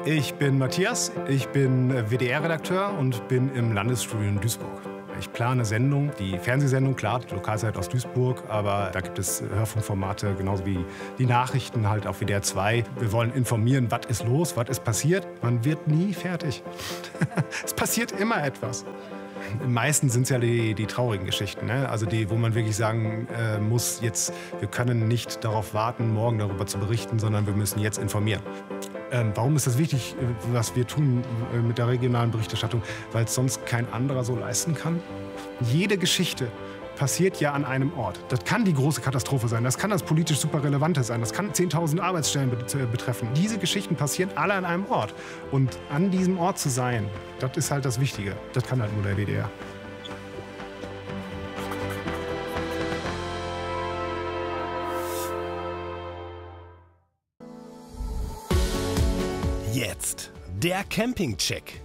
Ich bin Matthias, ich bin WDR-Redakteur und bin im Landesstudio in Duisburg. Ich plane Sendungen, die Fernsehsendung, klar, die Lokalzeit aus Duisburg, aber da gibt es Hörfunkformate, genauso wie die Nachrichten halt auf WDR 2. Wir wollen informieren, was ist los, was ist passiert. Man wird nie fertig. Es passiert immer etwas. Am meisten sind es ja die traurigen Geschichten, ne? Also die, wo man wirklich sagen muss, jetzt, wir können nicht darauf warten, morgen darüber zu berichten, sondern wir müssen jetzt informieren. Warum ist das wichtig, was wir tun mit der regionalen Berichterstattung? Weil es sonst kein anderer so leisten kann. Jede Geschichte passiert ja an einem Ort. Das kann die große Katastrophe sein, das kann das politisch super Relevante sein, das kann 10.000 Arbeitsstellen betreffen. Diese Geschichten passieren alle an einem Ort. Und an diesem Ort zu sein, das ist halt das Wichtige. Das kann halt nur der WDR. Jetzt der Campingcheck.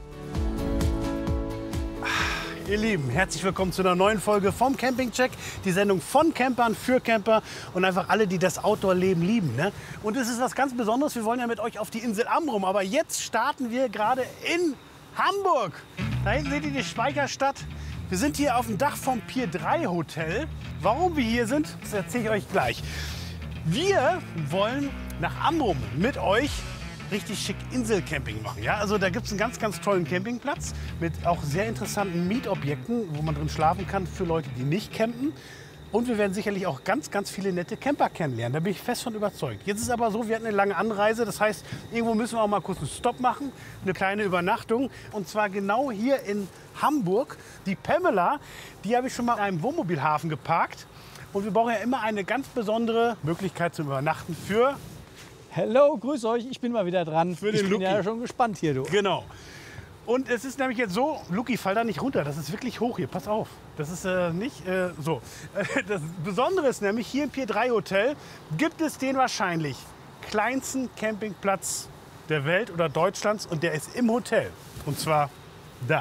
Ihr Lieben, herzlich willkommen zu einer neuen Folge vom Campingcheck. Die Sendung von Campern für Camper und einfach alle, die das Outdoor-Leben lieben. Ne? Und es ist was ganz Besonderes. Wir wollen ja mit euch auf die Insel Amrum. Aber jetzt starten wir gerade in Hamburg. Da hinten seht ihr die Speicherstadt. Wir sind hier auf dem Dach vom Pier 3 Hotel. Warum wir hier sind, das erzähle ich euch gleich. Wir wollen nach Amrum mit euch richtig schick Inselcamping machen. Ja? Also da gibt es einen ganz, ganz tollen Campingplatz mit auch sehr interessanten Mietobjekten, wo man drin schlafen kann für Leute, die nicht campen. Und wir werden sicherlich auch ganz, ganz viele nette Camper kennenlernen. Da bin ich fest von überzeugt. Jetzt ist es aber so, wir hatten eine lange Anreise. Das heißt, irgendwo müssen wir auch mal kurz einen Stopp machen, eine kleine Übernachtung. Und zwar genau hier in Hamburg. Die Pamela, die habe ich schon mal in einem Wohnmobilhafen geparkt. Und wir brauchen ja immer eine ganz besondere Möglichkeit zum Übernachten für... Hallo, grüß euch, ich bin mal wieder dran. Für den ich bin Luki. ja schon gespannt hier, du. Genau. Und es ist nämlich jetzt so, Luki, fall da nicht runter, das ist wirklich hoch hier, pass auf. Das ist nicht so. Das Besondere ist nämlich, hier im Pier 3 Hotel gibt es den wahrscheinlich kleinsten Campingplatz der Welt oder Deutschlands und der ist im Hotel. Und zwar da.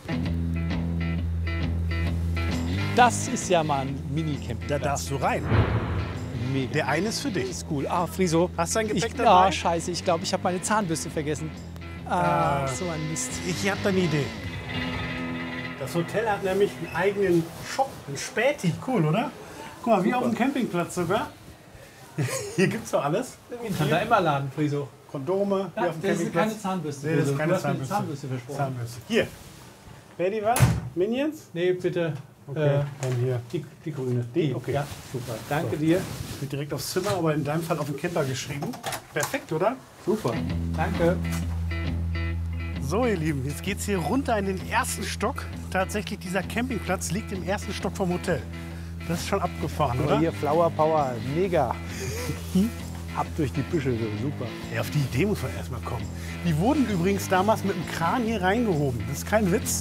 Das ist ja mal ein Mini-Campingplatz. Da darfst du rein. Mega. Der eine ist für dich. Ist cool. Ah, Friso. Hast du dein Gepäck ich, dabei? Ah, scheiße, ich glaube, ich habe meine Zahnbürste vergessen. Ah, so ein Mist. Ich habe da eine Idee. Das Hotel hat nämlich einen eigenen Shop, einen Späti. Cool, oder? Guck mal, wie auf dem Campingplatz sogar. Hier gibt's doch alles. Ich kann da immer laden, Friso. Kondome, hier auf dem Das ist Campingplatz. keine Zahnbürste. Nee, das ist Friso. keine Du hast mir eine Zahnbürste. Zahnbürste versprochen. Zahnbürste. Hier. Wer die was? Minions? Nee, bitte. Okay, dann hier. Die grüne. Die? Okay. Ja, super. Danke dir. Wird direkt aufs Zimmer, aber in deinem Fall auf den Camper geschrieben. Perfekt, oder? Super. Danke. So, ihr Lieben, jetzt geht's hier runter in den ersten Stock. Tatsächlich, dieser Campingplatz liegt im ersten Stock vom Hotel. Das ist schon abgefahren, oder? Hier Flower Power, mega. Ab durch die Büsche, so super. Ja, auf die Idee muss man erstmal kommen. Die wurden übrigens damals mit dem Kran hier reingehoben. Das ist kein Witz.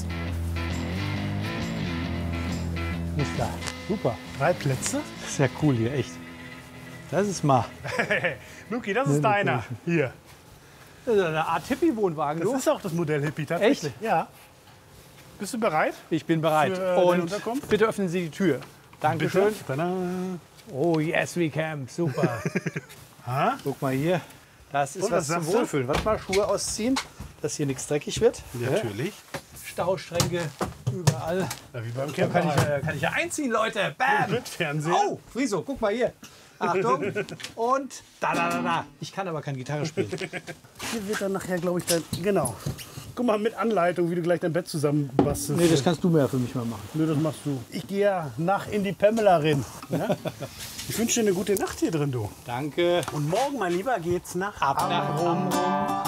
Nicht klar. Super. 3 Plätze. Das ist ja cool hier, echt. Das ist mal. Luki, das ist deiner. Hier. Das ist eine Art Hippie-Wohnwagen, Das du. ist auch das Modell Hippie, tatsächlich. Echt? Ja. Bist du bereit? Ich bin bereit. Für deine Und Unterkunft? bitte öffnen Sie die Tür. Dankeschön. Bitte. Tada. Oh, yes, we camp. Super. Guck mal hier. Das ist Und, was was zum sagst du? Wohlfühlen. Warte mal, Schuhe ausziehen, dass hier nichts dreckig wird. Natürlich. Staustränke überall. Ja, wie beim Da Camper. kann ich ja einziehen, Leute. Bam. Mit Fernsehen. Oh, Friso, guck mal hier. Achtung. Und da. Ich kann aber keine Gitarre spielen. Hier wird dann nachher, glaube ich, genau. Guck mal, mit Anleitung, wie du gleich dein Bett zusammenbastelst. Nee, das kannst du mir ja für mich mal machen. Nö, das machst du. Ich gehe ja nach in die Pamela rein. Ja? Ich wünsche dir eine gute Nacht hier drin, du. Danke. Und morgen, mein Lieber, geht's nach Ab nach Amrum.